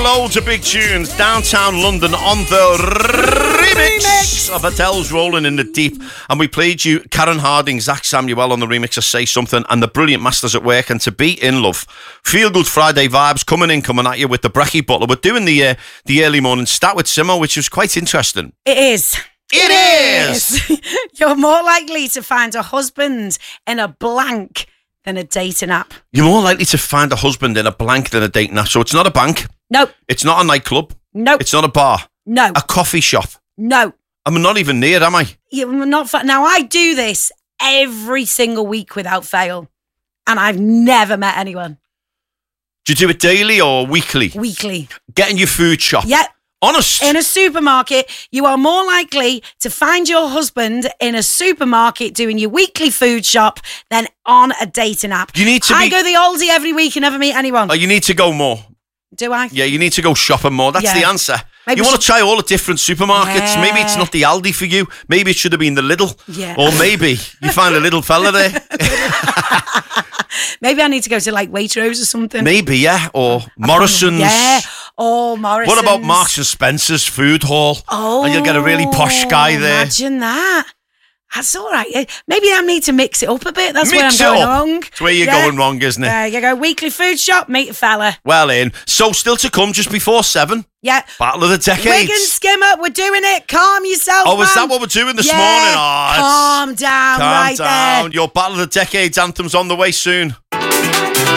loads of big tunes. Downtown London on the remix of Adele's Rolling in the Deep. And we played you Karen Harding, Zach Samuel on the remix of Say Something, and the brilliant Masters at Work and To Be In Love. Feel Good Friday vibes coming at you with the Brekkie Butler. We're doing the early morning stat with Simo, which was quite interesting. It is. It is. You're more likely to find a husband in a blank than a dating app. You're more likely to find a husband in a blank than a dating app. So it's not a bank. No. It's not a nightclub. No. It's not a bar. No. A coffee shop. No. I'm not even near, am I? You're not. Now, I do this every single week without fail, and I've never met anyone. Do you do it daily or weekly? Weekly. Getting your food shop. Yeah. Honest. In a supermarket, you are more likely to find your husband in a supermarket doing your weekly food shop than on a dating app. You need to I go the Aldi every week and never meet anyone. Oh, you need to go more. Do I? Yeah, you need to go shopping more. That's the answer. Maybe you want to try all the different supermarkets. Yeah. Maybe it's not the Aldi for you. Maybe it should have been the Lidl. Yeah. Or maybe you find a little fella there. Maybe I need to go to like Waitrose or something. Maybe, yeah. Or Morrison's. Yeah. Oh, Morrison's. What about Marks and Spencer's food hall? Oh. And you'll get a really posh guy there. Imagine that. That's all right. Maybe I need to mix it up a bit. That's Mix where I'm it going up. wrong. It's where you're going wrong, isn't it? There you go. Weekly food shop, meet a fella. Well in. So still to come just before 7. Yeah. Battle of the Decades. Wigan Skimmer, we're doing it. Calm yourself, Oh, is man. that what we're doing this Yeah. morning? Oh, Calm down calm right down. there. Your Battle of the Decades anthem's on the way soon.